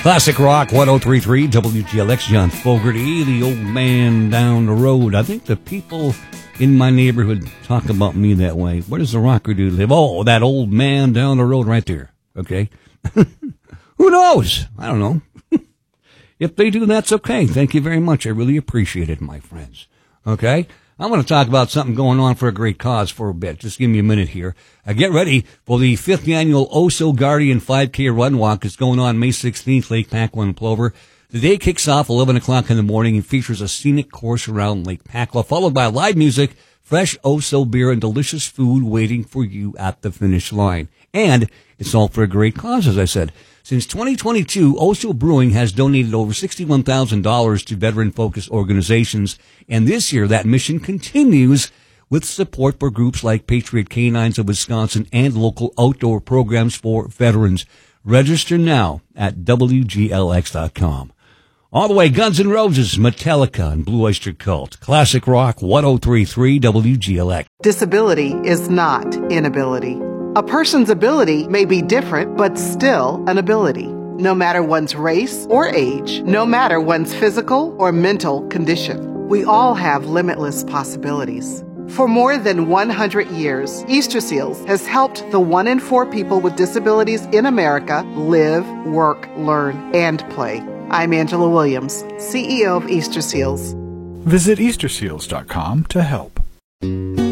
Classic Rock 1033 WGLX. John Fogerty, the old man down the road. I think the people in my neighborhood talk about me that way. Where does the rocker dude live? Oh, that old man down the road right there. Okay. Who knows? I don't know. If they do, that's okay. Thank you very much. I really appreciate it, my friends. Okay. I want to talk about something going on for a great cause for a bit. Just give me a minute here. Get ready for the 5th annual Oso Guardian 5K Run Walk. It's going on May 16th, Lake Pacwa, Plover. The day kicks off 11 o'clock in the morning and features a scenic course around Lake Pacwa, followed by live music, fresh Oso beer, and delicious food waiting for you at the finish line. And it's all for a great cause, as I said. Since 2022, Oso Brewing has donated over $61,000 to veteran-focused organizations, and this year that mission continues with support for groups like Patriot Canines of Wisconsin and local outdoor programs for veterans. Register now at WGLX.com. All the way, Guns N' Roses, Metallica, and Blue Oyster Cult. Classic Rock 1033 WGLX. Disability is not inability. A person's ability may be different, but still an ability. No matter one's race or age, no matter one's physical or mental condition, we all have limitless possibilities. For more than 100 years, Easter Seals has helped the 1 in 4 people with disabilities in America live, work, learn, and play. I'm Angela Williams, CEO of Easter Seals. Visit EasterSeals.com to help.